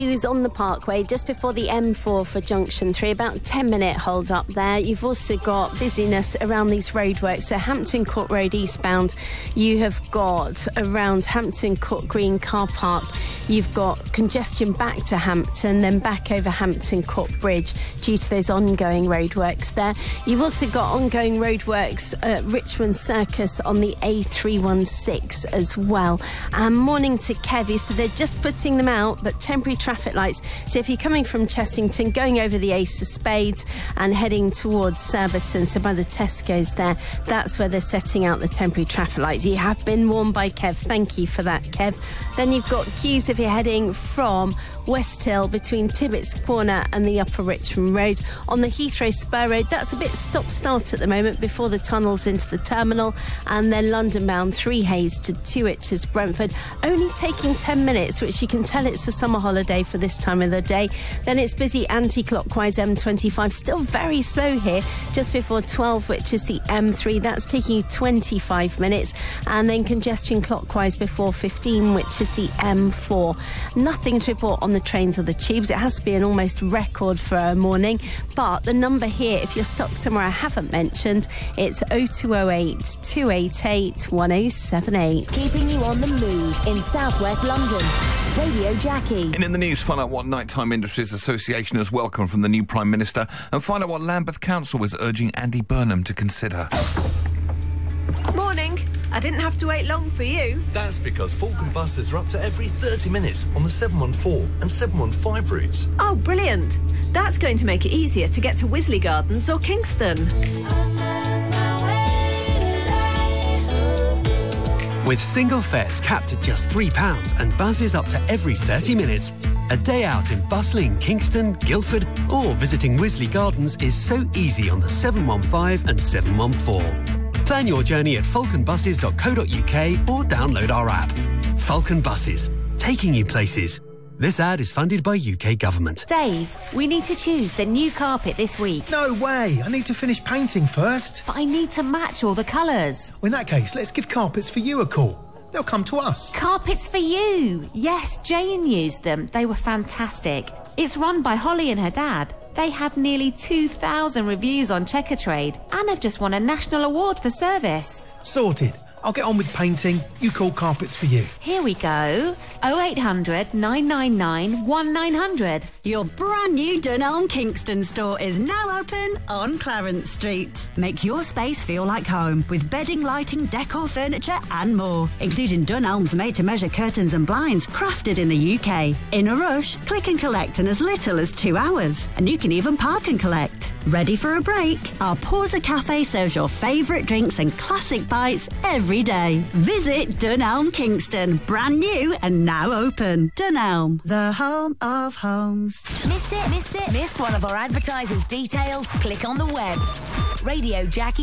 Who's on the Parkway just before the M4 for Junction 3, about 10-minute hold up there. You've also got busyness around these roadworks. So Hampton Court Road eastbound, you have got around Hampton Court Green car park, you've got congestion back to Hampton, then back over Hampton Court Bridge due to those ongoing roadworks there. You've also got ongoing roadworks at Richmond Circus on the A316 as well. And morning to Kevy, so they're just putting them out, but temporary traffic lights. So if you're coming from Chessington, going over the Ace of Spades and heading towards Surbiton, so by the Tesco's there, that's where they're setting out the temporary traffic lights. You have been warned by Kev. Thank you for that, Kev. Then you've got queues if you're heading from West Hill between Tibbetts Corner and the Upper Richmond Road. On the Heathrow Spur Road, that's a bit stop-start at the moment before the tunnels into the terminal. And then London-bound 3 Hayes to 2 Itches Brentford, only taking 10 minutes, which you can tell it's a summer holiday for this time of the day. Then it's busy anti-clockwise M25, still very slow here, just before 12, which is the M3. That's taking you 25 minutes. And then congestion clockwise before 15, which is the M4. Nothing to report on the trains or the tubes. It has to be an almost record for a morning. But the number here, if you're stuck somewhere I haven't mentioned, it's 0208 288 1078. Keeping you on the move in southwest London. Radio Jackie. And in the news, find out what Nighttime Industries Association has welcomed from the new Prime Minister, and find out what Lambeth Council is urging Andy Burnham to consider. Morning. I didn't have to wait long for you. That's because Falcon buses are up to every 30 minutes on the 714 and 715 routes. Oh, brilliant. That's going to make it easier to get to Wisley Gardens or Kingston. With single fares capped at just £3 and buses up to every 30 minutes, a day out in bustling Kingston, Guildford or visiting Wisley Gardens is so easy on the 715 and 714. Plan your journey at falconbuses.co.uk or download our app. Falcon Buses, taking you places. This ad is funded by UK Government. Dave, we need to choose the new carpet this week. No way! I need to finish painting first. But I need to match all the colours. Well, in that case, let's give Carpets for You a call. They'll come to us. Carpets for You! Yes, Jane used them. They were fantastic. It's run by Holly and her dad. They have nearly 2,000 reviews on Checkatrade and have just won a national award for service. Sorted. I'll get on with painting. You call Carpets for You. Here we go. 0800 999 1900. Your brand new Dunelm Kingston store is now open on Clarence Street. Make your space feel like home with bedding, lighting, decor, furniture and more, including Dunelm's made-to-measure curtains and blinds crafted in the UK. In a rush, click and collect in as little as 2 hours, and you can even park and collect. Ready for a break? Our Porza Cafe serves your favourite drinks and classic bites every day. Visit Dunelm Kingston, brand new and now open. Dunelm, the home of homes. Missed one of our advertisers' details? Click on the web. Radio Jackie.